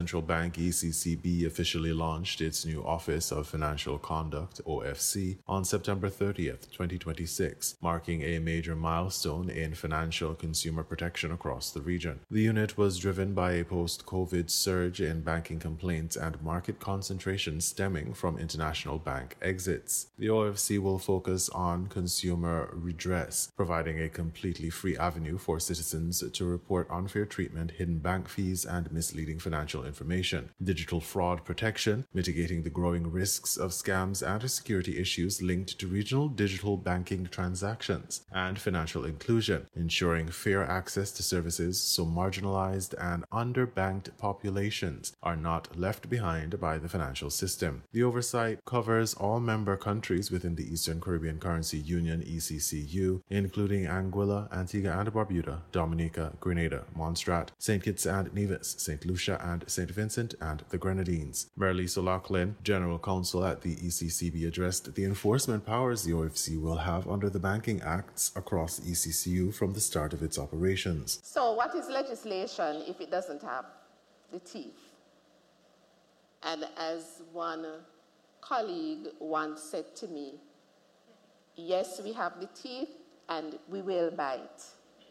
Central Bank ECCB officially launched its new Office of Financial Conduct (OFC) on September 30th, 2026, marking a major milestone in financial consumer protection across the region. The unit was driven by a post-COVID surge in banking complaints and market concentration stemming from international bank exits. The OFC will focus on consumer redress, providing a completely free avenue for citizens to report unfair treatment, hidden bank fees, and misleading financial information, digital fraud protection, mitigating the growing risks of scams and security issues linked to regional digital banking transactions, and financial inclusion, ensuring fair access to services so marginalized and underbanked populations are not left behind by the financial system. The oversight covers all member countries within the Eastern Caribbean Currency Union (ECCU), including Anguilla, Antigua and Barbuda, Dominica, Grenada, Montserrat, St. Kitts and Nevis, St. Lucia and St. Vincent, and the Grenadines. Marliese O'Loughlin, General Counsel at the ECCB, addressed the enforcement powers the OFC will have under the banking acts across ECCU from the start of its operations. So what is legislation if it doesn't have the teeth? And as one colleague once said to me, yes, we have the teeth and we will bite.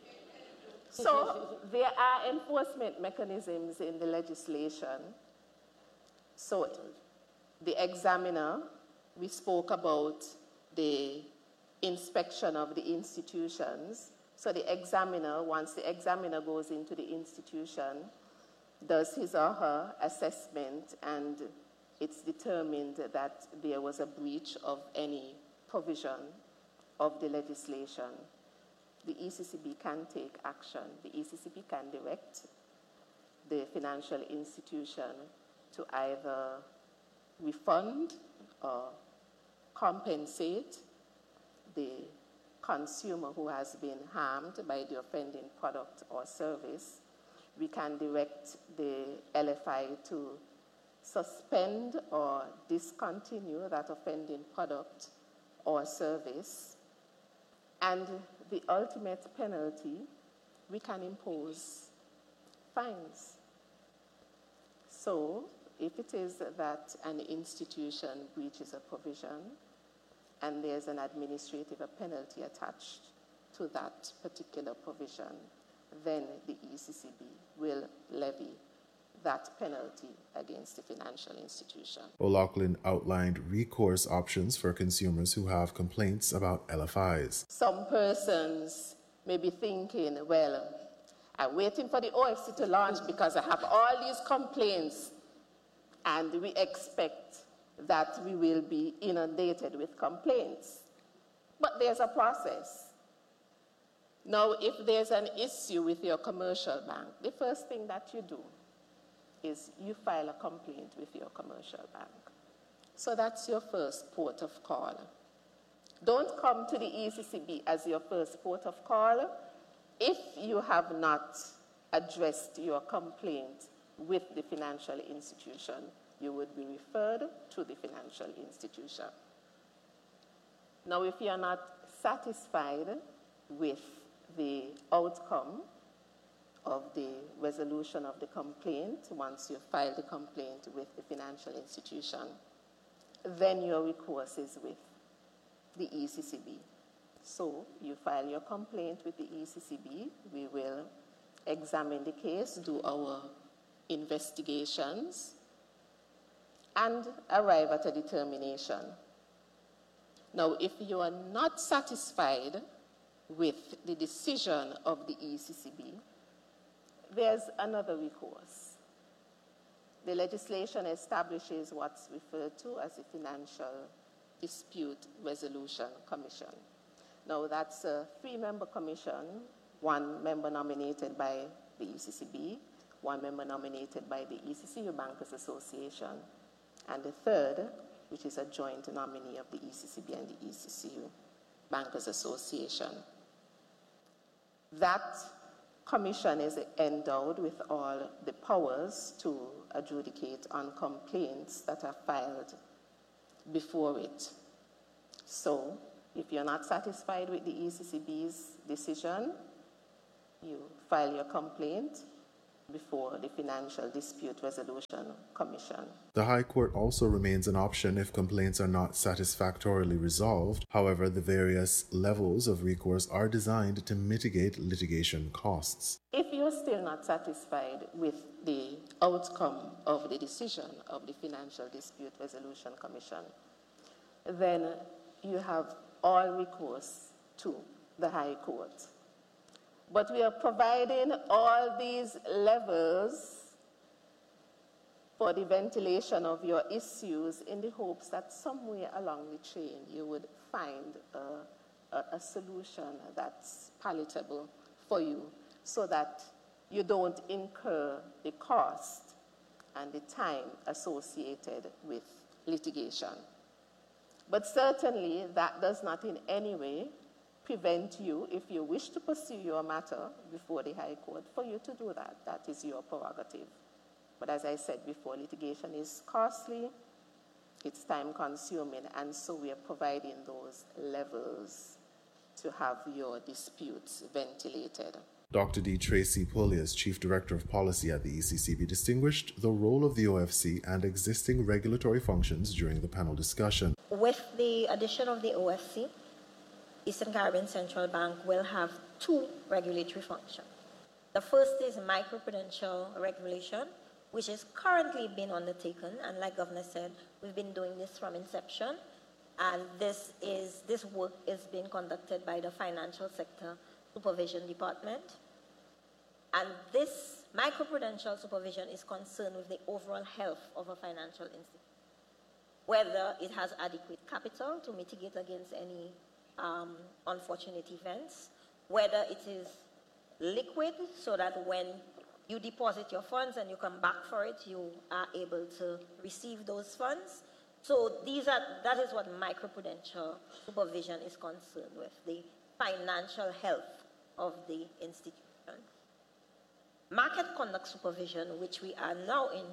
So there are enforcement mechanisms in the legislation. So the examiner, we spoke about the inspection of the institutions. So the examiner, once the examiner goes into the institution, does his or her assessment, and it's determined that there was a breach of any provision of the legislation, the ECCB can take action. The ECCB can direct the financial institution to either refund or compensate the consumer who has been harmed by the offending product or service. We can direct the LFI to suspend or discontinue that offending product or service. And the ultimate penalty, we can impose fines. So if it is that an institution breaches a provision and there's an administrative penalty attached to that particular provision, then the ECCB will levy that penalty against the financial institution. O'Loughlin outlined recourse options for consumers who have complaints about LFIs. Some persons may be thinking, well, I'm waiting for the OFC to launch because I have all these complaints and we expect that we will be inundated with complaints. But there's a process. Now, if there's an issue with your commercial bank, the first thing that you do is you file a complaint with your commercial bank. So that's your first port of call. Don't come to the ECCB as your first port of call if you have not addressed your complaint with the financial institution. You would be referred to the financial institution. Now, if you're not satisfied with the outcome of the resolution of the complaint, once you file the complaint with the financial institution, then your recourse is with the ECCB. So you file your complaint with the ECCB. We will examine the case, do our investigations, and arrive at a determination. Now, if you are not satisfied with the decision of the ECCB, there's another recourse. The legislation establishes what's referred to as the Financial Dispute Resolution Commission. Now, that's a 3-member commission, 1 member nominated by the ECCB, 1 member nominated by the ECCU Bankers Association, and the 3rd, which is a joint nominee of the ECCB and the ECCU Bankers Association. That commission is endowed with all the powers to adjudicate on complaints that are filed before it. So, if you're not satisfied with the ECCB's decision, you file your complaint before the Financial Dispute Resolution Commission. The High Court also remains an option if complaints are not satisfactorily resolved. However, the various levels of recourse are designed to mitigate litigation costs. If you're still not satisfied with the outcome of the decision of the Financial Dispute Resolution Commission, then you have all recourse to the High Court. But we are providing all these levels for the ventilation of your issues in the hopes that somewhere along the chain you would find a solution that's palatable for you so that you don't incur the cost and the time associated with litigation. But certainly that does not in any way prevent you, if you wish to pursue your matter before the High Court, for you to do that. That is your prerogative. But as I said before, litigation is costly, it's time-consuming, and so we are providing those levels to have your disputes ventilated. Dr. D. Tracy Polias, Chief Director of Policy at the ECCB, distinguished the role of the OFC and existing regulatory functions during the panel discussion. With the addition of the OFC, Eastern Caribbean Central Bank will have two regulatory functions. The first is microprudential regulation, which is currently being undertaken, and like Governor said, we've been doing this from inception, and this work is being conducted by the Financial Sector Supervision Department. And this microprudential supervision is concerned with the overall health of a financial institution, whether it has adequate capital to mitigate against any unfortunate events, whether it is liquid so that when you deposit your funds and you come back for it, you are able to receive those funds. So that is what microprudential supervision is concerned with, the financial health of the institution. Market conduct supervision, which we are now in,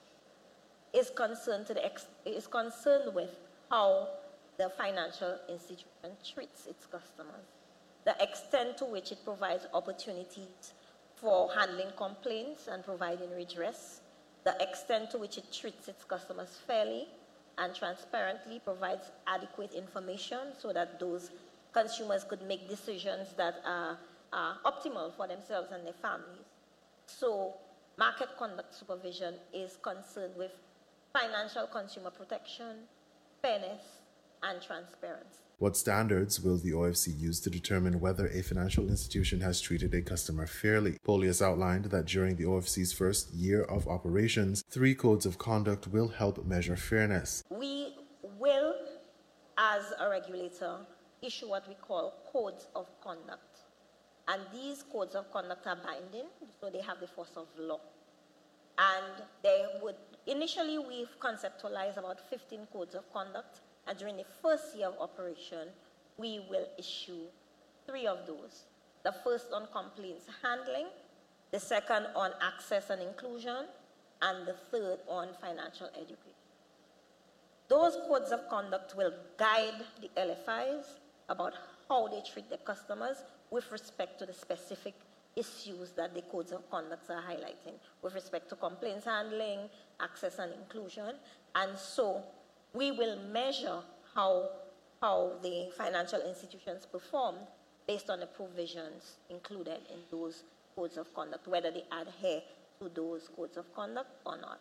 is concerned with how the financial institution treats its customers, the extent to which it provides opportunities for handling complaints and providing redress, the extent to which it treats its customers fairly and transparently, provides adequate information so that those consumers could make decisions that are optimal for themselves and their families. So market conduct supervision is concerned with financial consumer protection, fairness, and transparency. What standards will the OFC use to determine whether a financial institution has treated a customer fairly? Polias outlined that during the OFC's first year of operations, 3 codes of conduct will help measure fairness. We will, as a regulator, issue what we call codes of conduct. And these codes of conduct are binding, so they have the force of law. And initially we've conceptualized about 15 codes of conduct, and during the first year of operation, we will issue 3 of those. The first on complaints handling, the second on access and inclusion, and the third on financial education. Those codes of conduct will guide the LFIs about how they treat their customers with respect to the specific issues that the codes of conduct are highlighting, with respect to complaints handling, access and inclusion. And so we will measure how the financial institutions performed based on the provisions included in those codes of conduct, whether they adhere to those codes of conduct or not.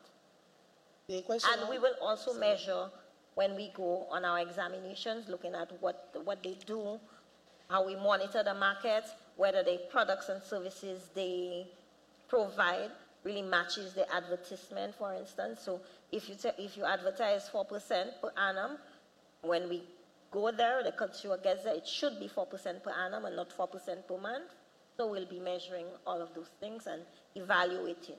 And we will also measure when we go on our examinations, looking at what they do, how we monitor the market, whether the products and services they provide really matches the advertisement, for instance. So if you advertise 4% per annum, when we go there, the consumer gets there, it should be 4% per annum and not 4% per month. So we'll be measuring all of those things and evaluating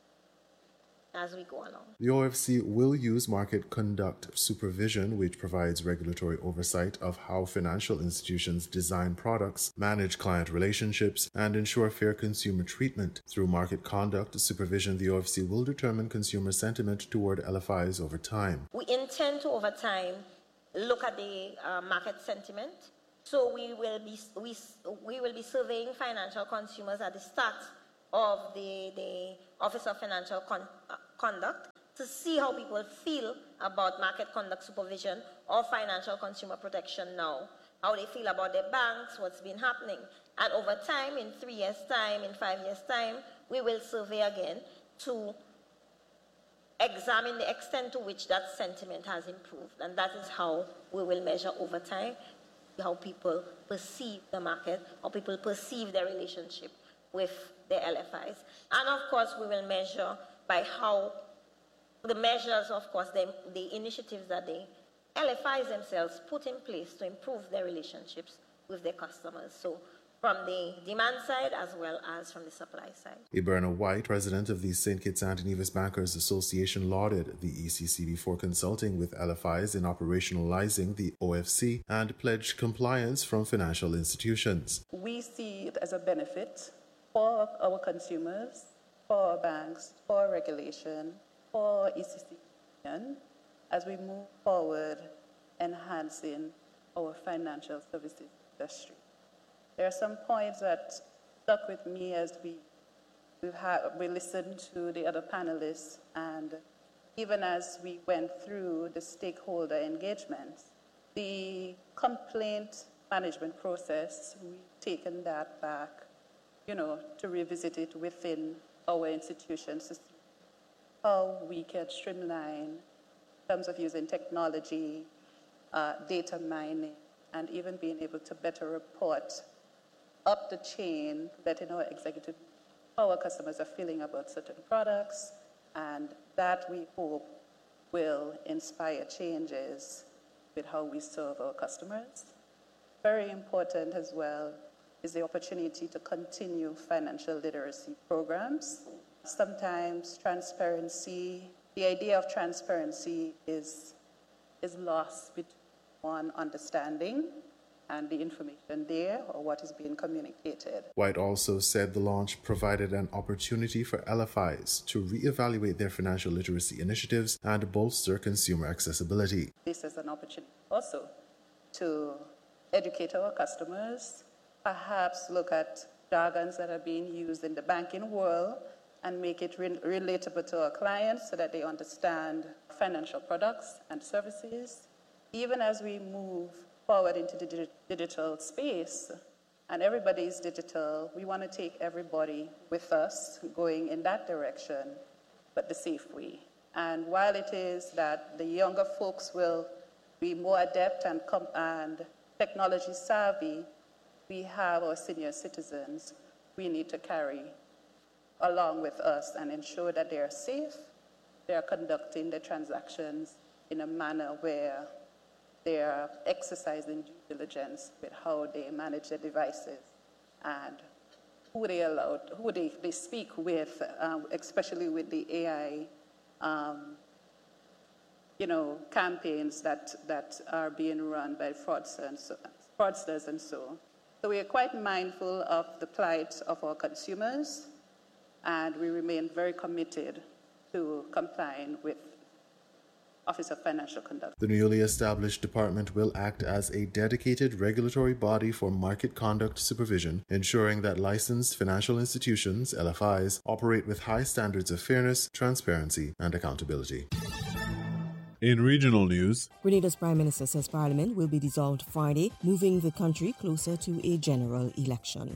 as we go along. The OFC will use market conduct supervision, which provides regulatory oversight of how financial institutions design products, manage client relationships, and ensure fair consumer treatment. Through market conduct supervision, the OFC will determine consumer sentiment toward LFIs over time. We intend to, over time, look at the market sentiment. So we will be surveying financial consumers at the start of the Office of Financial Conduct to see how people feel about market conduct supervision or financial consumer protection now, how they feel about their banks, what's been happening. And over time, in 3 years' time, in 5 years' time, we will survey again to examine the extent to which that sentiment has improved. And that is how we will measure over time how people perceive the market, how people perceive their relationship with their LFIs. And of course, we will measure by how the measures, of course, the initiatives that the LFIs themselves put in place to improve their relationships with their customers. So from the demand side as well as from the supply side. Iberna White, president of the St. Kitts and Nevis Bankers Association, lauded the ECCB for consulting with LFIs in operationalizing the OFC and pledged compliance from financial institutions. We see it as a benefit for our consumers, for our banks, for our regulation, for ECCB, as we move forward enhancing our financial services industry. There are some points that stuck with me as we listened to the other panelists, and even as we went through the stakeholder engagements, the complaint management process, we've taken that back, to revisit it within our institutions to see how we can streamline in terms of using technology, data mining, and even being able to better report up the chain, letting our executive, how our customers are feeling about certain products, and that we hope will inspire changes with how we serve our customers. Very important as well is the opportunity to continue financial literacy programs. Sometimes transparency, the idea of transparency is lost between understanding and the information there or what is being communicated. White also said the launch provided an opportunity for LFIs to reevaluate their financial literacy initiatives and bolster consumer accessibility. This is an opportunity also to educate our customers, perhaps look at jargons that are being used in the banking world and make it relatable to our clients so that they understand financial products and services. Even as we move forward into the digital space, and everybody is digital, we want to take everybody with us going in that direction, but the safe way. And while it is that the younger folks will be more adept and technology savvy, we have our senior citizens we need to carry along with us and ensure that they are safe, they are conducting their transactions in a manner where they are exercising due diligence with how they manage their devices and who they speak with, especially with the AI, campaigns that are being run by fraudsters and so. So we are quite mindful of the plight of our consumers, and we remain very committed to complying with Office of Financial Conduct. The newly established department will act as a dedicated regulatory body for market conduct supervision, ensuring that licensed financial institutions, LFIs, operate with high standards of fairness, transparency, and accountability. In regional news, Grenada's Prime Minister says Parliament will be dissolved Friday, moving the country closer to a general election.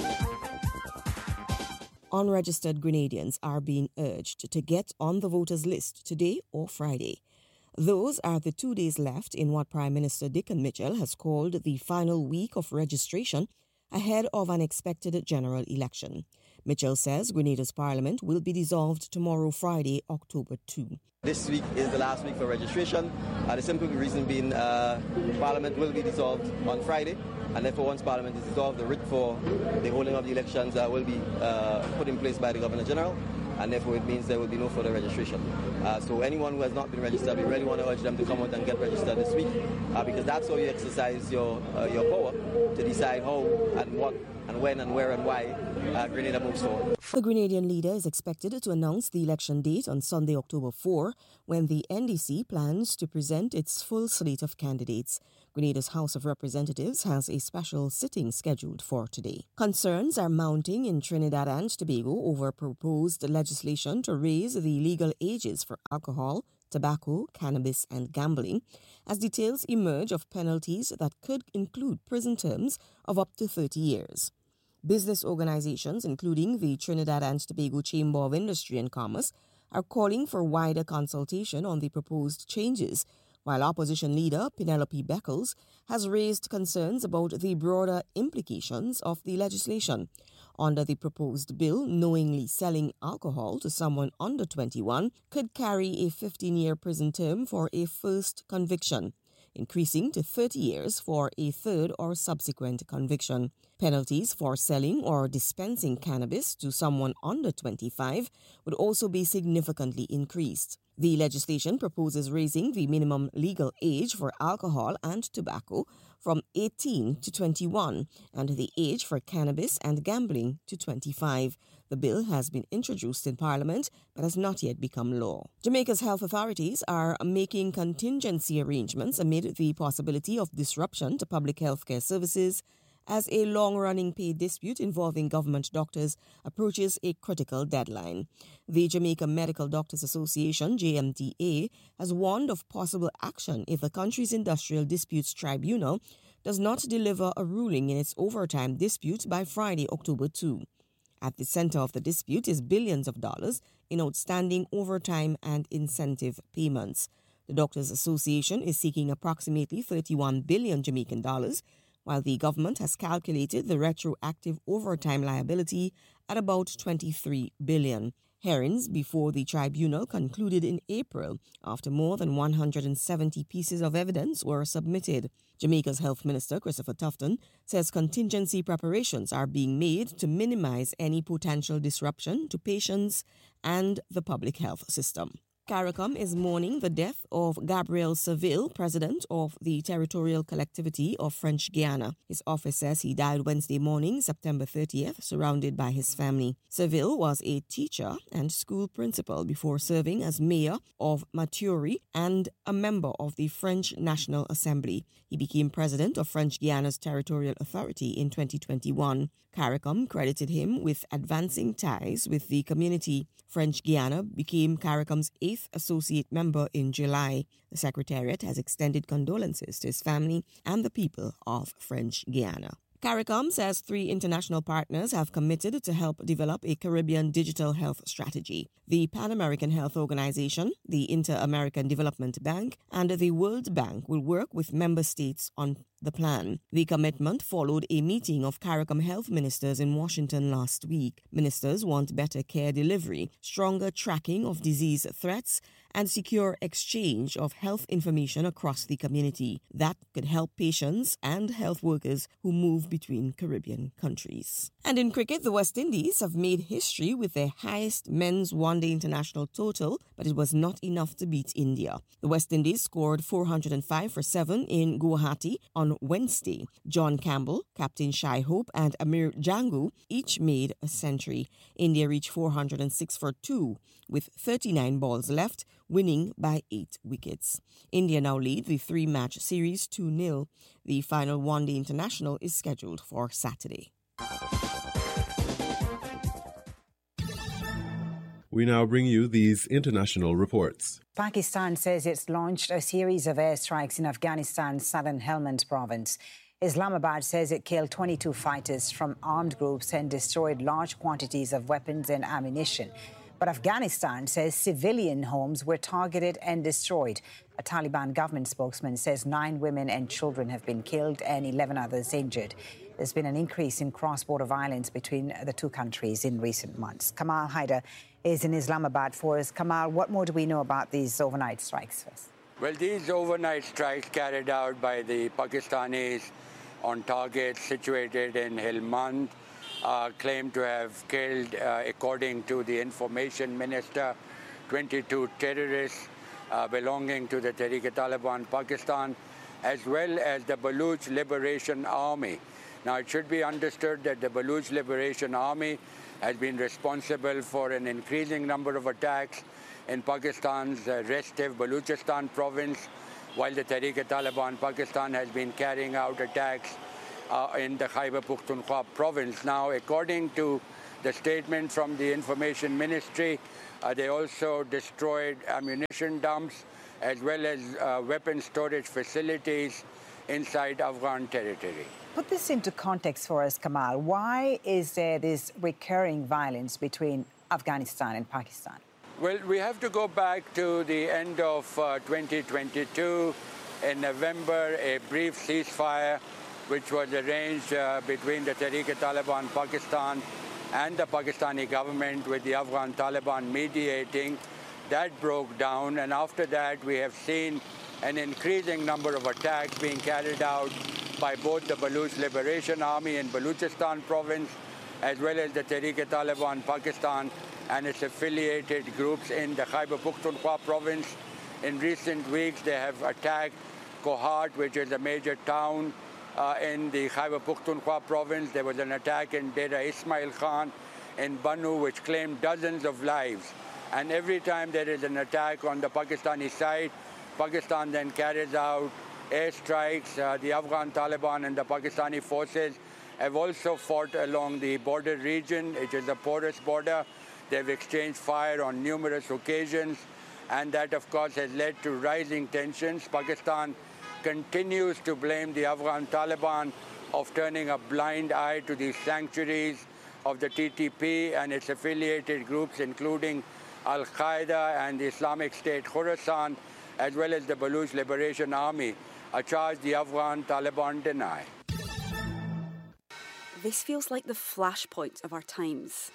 Unregistered Grenadians are being urged to get on the voters' list today or Friday. Those are the 2 days left in what Prime Minister Dickon Mitchell has called the final week of registration ahead of an expected general election. Mitchell says Grenada's Parliament will be dissolved tomorrow, Friday, October 2. This week is the last week for registration. The simple reason being Parliament will be dissolved on Friday, and therefore once Parliament is dissolved, the writ for the holding of the elections will be put in place by the Governor General, and therefore it means there will be no further registration. So anyone who has not been registered, we really want to urge them to come out and get registered this week, because that's how you exercise your power to decide how and what and when and where and why Grenada moves forward. The Grenadian leader is expected to announce the election date on Sunday, October 4, when the NDC plans to present its full slate of candidates. Grenada's House of Representatives has a special sitting scheduled for today. Concerns are mounting in Trinidad and Tobago over proposed legislation to raise the legal ages for alcohol, tobacco, cannabis, and gambling, as details emerge of penalties that could include prison terms of up to 30 years. Business organizations, including the Trinidad and Tobago Chamber of Industry and Commerce, are calling for wider consultation on the proposed changes, while opposition leader Penelope Beckles has raised concerns about the broader implications of the legislation. Under the proposed bill, knowingly selling alcohol to someone under 21 could carry a 15-year prison term for a first conviction, increasing to 30 years for a third or subsequent conviction. Penalties for selling or dispensing cannabis to someone under 25 would also be significantly increased. The legislation proposes raising the minimum legal age for alcohol and tobacco from 18 to 21 and the age for cannabis and gambling to 25. The bill has been introduced in Parliament but has not yet become law. Jamaica's health authorities are making contingency arrangements amid the possibility of disruption to public health care services as a long-running pay dispute involving government doctors approaches a critical deadline. The Jamaica Medical Doctors Association, JMDA, has warned of possible action if the country's Industrial Disputes Tribunal does not deliver a ruling in its overtime dispute by Friday, October 2. At the center of the dispute is billions of dollars in outstanding overtime and incentive payments. The Doctors Association is seeking approximately 31 billion Jamaican dollars, while the government has calculated the retroactive overtime liability at about 23 billion. Hearings before the tribunal concluded in April after more than 170 pieces of evidence were submitted. Jamaica's Health Minister, Christopher Tufton, says contingency preparations are being made to minimize any potential disruption to patients and the public health system. CARICOM is mourning the death of Gabriel Seville, president of the Territorial Collectivity of French Guiana. His office says he died Wednesday morning, September 30th, surrounded by his family. Seville was a teacher and school principal before serving as mayor of Maturi and a member of the French National Assembly. He became president of French Guiana's Territorial Authority in 2021. CARICOM credited him with advancing ties with the community. French Guiana became CARICOM's 8th associate member in July. The Secretariat has extended condolences to his family and the people of French Guiana. CARICOM says 3 international partners have committed to help develop a Caribbean digital health strategy. The Pan American Health Organization, the Inter-American Development Bank, and the World Bank will work with member states on the plan. The commitment followed a meeting of CARICOM health ministers in Washington last week. Ministers want better care delivery, stronger tracking of disease threats, and secure exchange of health information across the community. That could help patients and health workers who move between Caribbean countries. And in cricket, the West Indies have made history with their highest men's one-day international total, but it was not enough to beat India. The West Indies scored 405 for 7 in Guwahati on Wednesday. John Campbell, Captain Shai Hope, and Amir Jangu each made a century. India reached 406 for 2 with 39 balls left, winning by 8 wickets. India now lead the 3-match series 2-0. The final one-day international is scheduled for Saturday. We now bring you these international reports. Pakistan says it's launched a series of airstrikes in Afghanistan's southern Helmand province. Islamabad says it killed 22 fighters from armed groups and destroyed large quantities of weapons and ammunition. But Afghanistan says civilian homes were targeted and destroyed. A Taliban government spokesman says 9 women and children have been killed and 11 others injured. There's been an increase in cross-border violence between the two countries in recent months. Kamal Haider is in Islamabad for us. Kamal, what more do we know about these overnight strikes? Well, these overnight strikes carried out by the Pakistanis on targets situated in Helmand claimed to have killed, according to the information minister, 22 terrorists belonging to the Tehreek-e-Taliban Pakistan, as well as the Baluch Liberation Army. Now, it should be understood that the Baluch Liberation Army has been responsible for an increasing number of attacks in Pakistan's restive Baluchistan province, while the Tehreek-e-Taliban Pakistan has been carrying out attacks in the Khyber Pakhtunkhwa province. Now, according to the statement from the Information Ministry, they also destroyed ammunition dumps as well as weapon storage facilities inside Afghan territory. Put this into context for us, Kamal. Why is there this recurring violence between Afghanistan and Pakistan? Well, we have to go back to the end of 2022. In November, a brief ceasefire, which was arranged between the Tehreek-e-Taliban Pakistan and the Pakistani government, with the Afghan Taliban mediating, that broke down. And after that, we have seen an increasing number of attacks being carried out by both the Baluch Liberation Army in Baluchistan province, as well as the Tehreek-e-Taliban Pakistan and its affiliated groups in the Khyber Pakhtunkhwa province. In recent weeks, they have attacked Kohat, which is a major town in the Khyber Pakhtunkhwa province. There was an attack in Dera Ismail Khan in Banu, which claimed dozens of lives. And every time there is an attack on the Pakistani side, Pakistan then carries out airstrikes. The Afghan Taliban and the Pakistani forces have also fought along the border region, which is a porous border. They've exchanged fire on numerous occasions, and that, of course, has led to rising tensions. Pakistan continues to blame the Afghan Taliban of turning a blind eye to the sanctuaries of the TTP and its affiliated groups, including Al-Qaeda and the Islamic State Khorasan, as well as the Baluch Liberation Army, a charge the Afghan Taliban deny. This feels like the flashpoint of our times.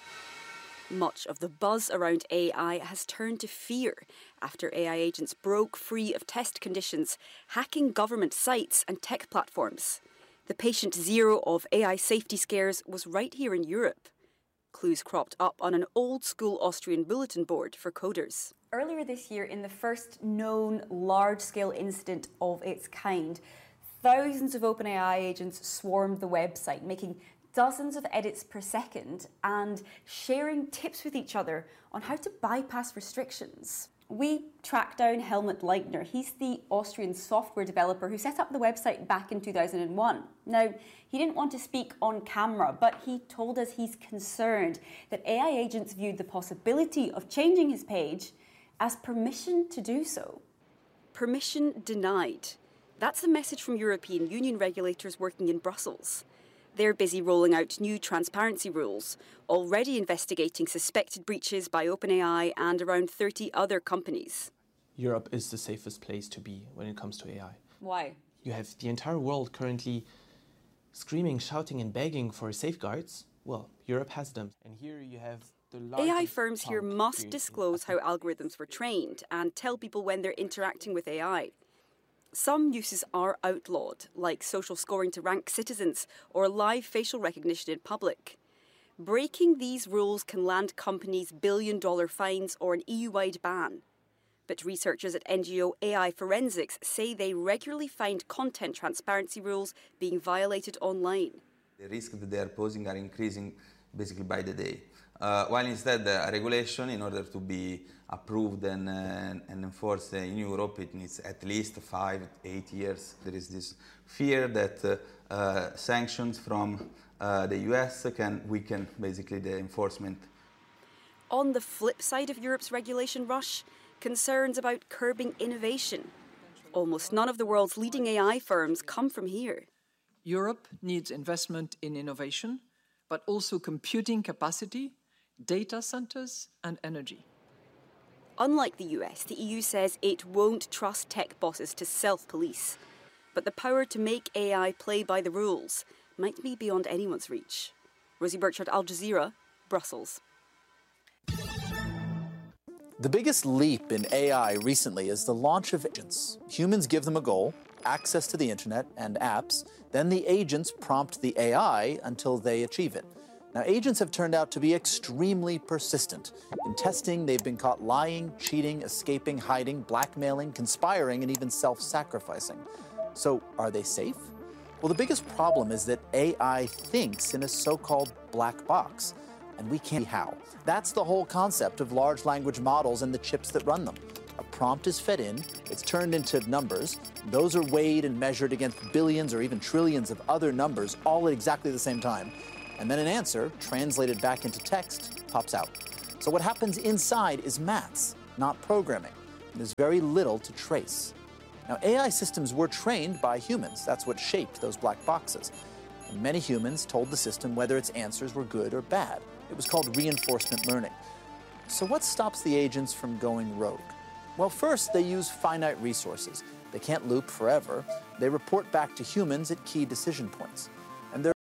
Much of the buzz around AI has turned to fear after AI agents broke free of test conditions, hacking government sites and tech platforms. The patient zero of AI safety scares was right here in Europe. Clues cropped up on an old-school Austrian bulletin board for coders. Earlier this year, in the first known large-scale incident of its kind, thousands of OpenAI agents swarmed the website, making dozens of edits per second and sharing tips with each other on how to bypass restrictions. We tracked down Helmut Leitner. He's the Austrian software developer who set up the website back in 2001. Now, he didn't want to speak on camera, but he told us he's concerned that AI agents viewed the possibility of changing his page as permission to do so. Permission denied. That's the message from European Union regulators working in Brussels. They're busy rolling out new transparency rules, already investigating suspected breaches by OpenAI and around 30 other companies. Europe is the safest place to be when it comes to AI. Why? You have the entire world currently screaming, shouting and begging for safeguards. Well, Europe has them. And here you have the largest AI firms here must disclose how algorithms were trained and tell people when they're interacting with AI. Some uses are outlawed, like social scoring to rank citizens or live facial recognition in public. Breaking these rules can land companies billion-dollar fines or an EU-wide ban. But researchers at NGO AI Forensics say they regularly find content transparency rules being violated online. The risks that they are posing are increasing basically by the day. While instead a regulation, in order to be approved and enforced in Europe, it needs at least 5-8 years. There is this fear that sanctions from the US can weaken basically the enforcement. On the flip side of Europe's regulation rush, concerns about curbing innovation. Almost none of the world's leading AI firms come from here. Europe needs investment in innovation, but also computing capacity, data centers and energy. Unlike the US, the EU says it won't trust tech bosses to self-police. But the power to make AI play by the rules might be beyond anyone's reach. Rosie Burchard, Al Jazeera, Brussels. The biggest leap in AI recently is the launch of agents. Humans give them a goal, access to the internet and apps, then the agents prompt the AI until they achieve it. Now, agents have turned out to be extremely persistent. In testing, they've been caught lying, cheating, escaping, hiding, blackmailing, conspiring, and even self-sacrificing. So, are they safe? Well, the biggest problem is that AI thinks in a so-called black box, and we can't see how. That's the whole concept of large language models and the chips that run them. A prompt is fed in, it's turned into numbers. Those are weighed and measured against billions or even trillions of other numbers, all at exactly the same time. And then an answer, translated back into text, pops out. So what happens inside is maths, not programming. There's very little to trace. Now, AI systems were trained by humans. That's what shaped those black boxes. And many humans told the system whether its answers were good or bad. It was called reinforcement learning. So what stops the agents from going rogue? Well, first, they use finite resources. They can't loop forever. They report back to humans at key decision points.